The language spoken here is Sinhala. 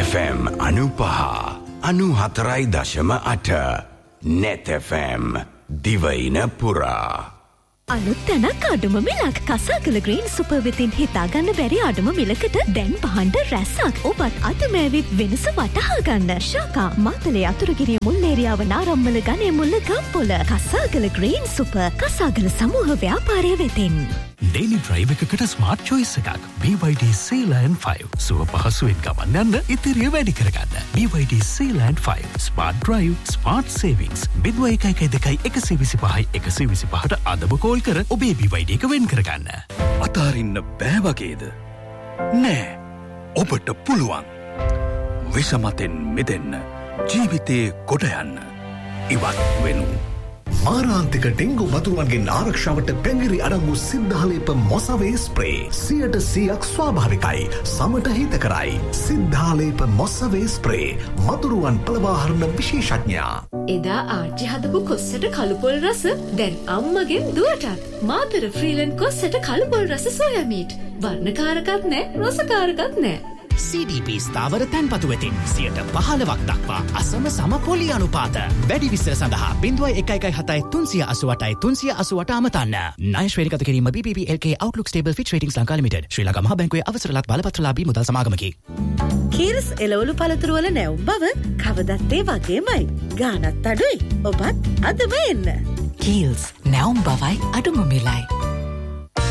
FM 95.4.8 Net FM දිවයින පුරා අලුත් තැනක් අඩුම මිලක් කසාගල ග්‍රීන් සුපර් වෙතින් හිතාගන්න බැරි අඩුම මිලකට දැන් භාණ්ඩ රැස්සක් ඔබත් අතමෑවිත් වෙනස වටහා ගන්න ශාකා මාතලේ අතුරුගිරිය මුල්ලේරියාව නාරම්මල ගණේ මුල්ල ගම්පොල කසාගල ග්‍රීන් සුපර් කසාගල සමූහ ව්‍යාපාරය වෙතින් Daily drive එකකට smart choice එකක් BYD Sealand 5 සුව පහසුවෙන් ගමන් යන්න ඉතිරිය වැඩි කරගන්න BYD Sealand 5 smart drive smart savings 0112 අදම කෝල් කර ඔබේ BYD එක වෙන් කරගන්න අතාරින්න බෑ වගේද නෑ ඔබට පුළුවන් විෂමතෙන් මිදෙන්න ජීවිතේ කොට යන්න ඉවත් වෙනු මාරාන්තික ඩෙංගු මතුරුවන්ගෙන් ආරක්ෂාවට පැංගිරි අඩංගු සිද්ධාලේප මොසවේ ස්ප්‍රේ 100% ස්වාභාවිකයි සමට හිතකරයි සිද්ධාලේප මොසවේ ස්ප්‍රේ මතුරුවන් පළවාහරණ විශේෂඥයා එදා ආච්චි හදපු කොස්සට කළුපොල් රස දැන් අම්මගෙන් දුවටත් මාතර ෆ්‍රීලන්ඩ් කොස්සට කළුපොල් රස සෝයා මීට් වර්ණකාරකත් නෑ රසකාරකත් නෑ CDP ස්ථාවර තැන්පතු වෙතින් 15% දක්වා අසම සම පොලි අනුපාත. වැඩි විස්තර සඳහා 0117 388 388 අමතන්න. ණය ශ්‍රේණිගත කිරීම BBB LK Outlook Stable Fitch Ratings Lanka Limited. ශ්‍රී ලංකා මහා බැංකුවේ අවසරලත් බලපත්‍රලාභී මුදල් සමාගමකි. කීරස් එළවලු පළතුරු වල නැවුම් බව කවදත් ඒ වගේමයි. ගානත් අඩුයි. ඔබත් අදම එන්න. කීල්ස් නැවුම් බවයි අඩුම මිලයි.